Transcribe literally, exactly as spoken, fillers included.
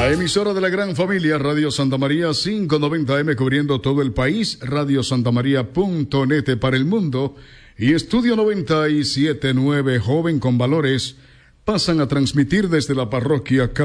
La emisora de la gran familia, Radio Santa María quinientos noventa eme, cubriendo todo el país, radio santa maría punto net para el mundo, y Estudio noventa y siete punto nueve, Joven con Valores, pasan a transmitir desde la parroquia